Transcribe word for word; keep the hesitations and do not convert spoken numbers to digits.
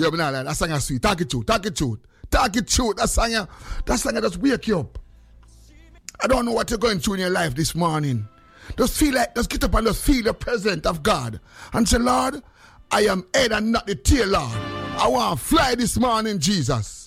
Yeah, but nah, that song is sweet. Talk it truth, talk it truth. Talk it truth. That song, that song just wake you up. I don't know what you're going through in your life this morning. Just feel like, just get up and just feel the presence of God. And say, Lord, I am head and not the tail, Lord. I want to fly this morning, Jesus.